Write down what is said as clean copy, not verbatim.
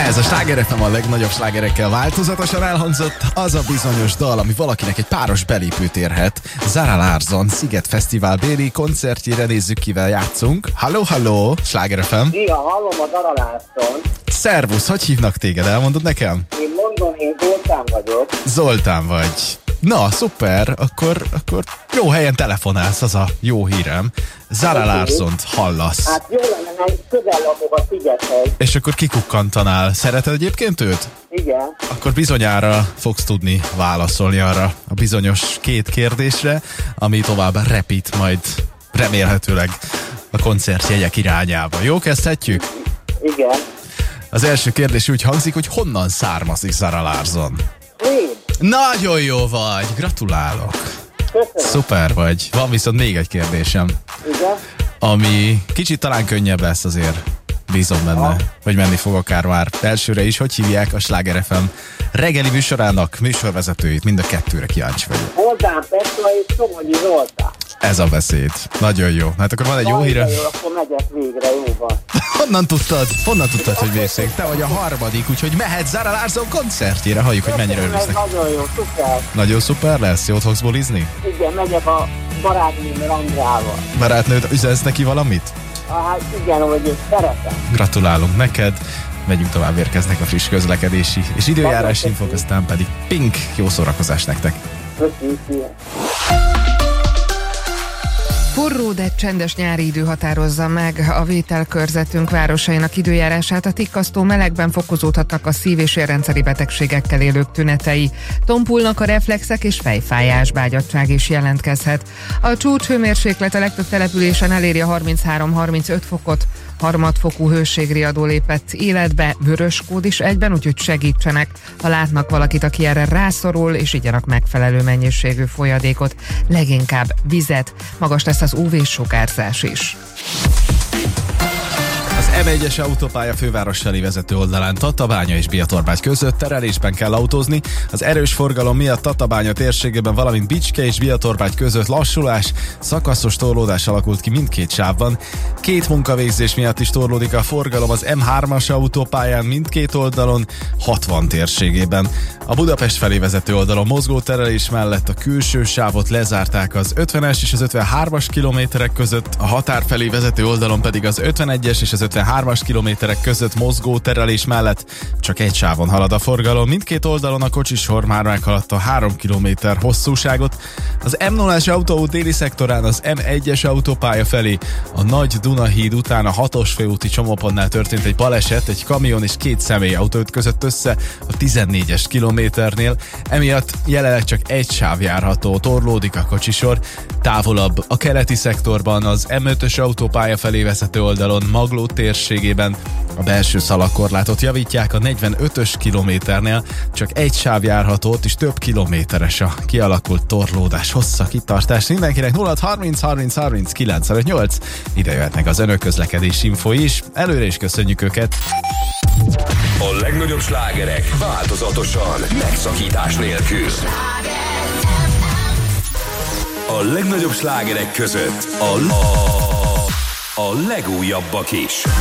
Ez a Sláger FM a legnagyobb slágerekkel változatosan elhangzott, az a bizonyos dal, ami valakinek egy páros belépőt érhet. Zara Larsson Sziget Fesztivál béli koncertjére nézzük, kivel játszunk. Halló, halló, Sláger FM. Szia, hallom a Zara Larsson. Szervusz, hogy hívnak téged, elmondod nekem? Én mondom, én Zoltán vagyok. Zoltán vagy. Na, szuper, akkor jó helyen telefonálsz, az a jó hírem. Zara Larssont hallasz. Hát jó lenne, mert közel lakok a Szigethez. És akkor kikukkantanál. Szereted egyébként őt? Igen. Akkor bizonyára fogsz tudni válaszolni arra a bizonyos két kérdésre, ami tovább repít majd remélhetőleg a koncertjegyek irányába. Jó, kezdhetjük? Igen. Az első kérdés úgy hangzik, hogy honnan származik Zara Larsson? Én. Nagyon jó vagy, gratulálok. Köszönöm. Szuper vagy. Van viszont még egy kérdésem, Igen. ami kicsit talán könnyebb lesz azért. Bízom benne, hogy menni fog akár már elsőre is. Hogy hívják a Sláger FM reggeli műsorának műsorvezetőit? Mind a kettőre kíváncsi vagyok. Oldán Petra és Somogyi Zoltán. Ez a beszéd. Nagyon jó. Hát akkor van egy jó híre. Jó, akkor megyek végre, jó van. Honnan tudtad? Honnan tudtad, hogy vészünk? Te vagy a harmadik, úgyhogy mehetsz Zara Larsson koncertjére. Halljuk, hogy mennyire Ez örülsz. nagyon jó, szuper. Nagyon szuper lesz? Jót fogsz bulizni? Igen, megyek a barátnőmmel Andrával. Barátnőd, üzensz neki valamit? Hát igen, hogy őt szeretem. Gratulálunk neked. Megyünk tovább, érkeznek a friss közlekedési és időjárási infok, aztán pedig Pink. Jó szórakozást nektek! Köszönjük, szia. Forró, de csendes nyári idő határozza meg a vételkörzetünk városainak időjárását. A tikkasztó melegben fokozódhatnak a szív- és érrendszeri betegségekkel élők tünetei. Tompulnak a reflexek és fejfájás, bágyadtság is jelentkezhet. A csúcshőmérséklet a legtöbb településen eléri a 33-35 fokot. Harmadfokú hőségriadó lépett életbe, vörös kód is egyben, úgyhogy segítsenek, ha látnak valakit, aki erre rászorul, és igyanak megfelelő mennyiségű folyadékot, leginkább vizet. Magas lesz az UV-sugárzás is. Az M1-es autópálya főváros felé vezető oldalán Tatabánya és Biatorbágy között terelésben kell autózni. Az erős forgalom miatt Tatabánya térségében, valamint Bicske és Biatorbágy között lassulás, szakaszos torlódás alakult ki mindkét sávban. Két munkavégzés miatt is torlódik a forgalom az M3-as autópályán mindkét oldalon, 60 térségében. A Budapest felé vezető oldalon mozgó terelés mellett a külső sávot lezárták az 50-es és az 53-as kilométerek között, a határ felé vezető oldalon pedig az 51-es és az 53-as kilométerek között mozgó terelés mellett csak egy sávon halad a forgalom. Mindkét oldalon a kocsisor már meghaladta a 3 kilométer hosszúságot. Az M0-as autóút déli szektorán az M1-es autópálya felé a Nagy Dunahíd után a 6-os főúti csomópontnál történt egy baleset, egy kamion és két személyautó ütközött össze a 14-es kilométernél. Emiatt jelenleg csak egy sáv járható, torlódik a kocsisor. Távolabb a keleti szektorban az M5-ös autópálya felé vezető oldalon Magló térségében a belső szalagkorlátot javítják, a 45-ös kilométernél csak egy sáv járható, ott is több kilométeres a kialakult torlódás, hossza, kitartás. Mindenkinek 0630 30 30 958. Ide jöhetnek az önök közlekedési infói is. Előre is köszönjük őket. A legnagyobb slágerek változatosan, megszakítás nélkül. A legnagyobb slágerek között a legújabbak is.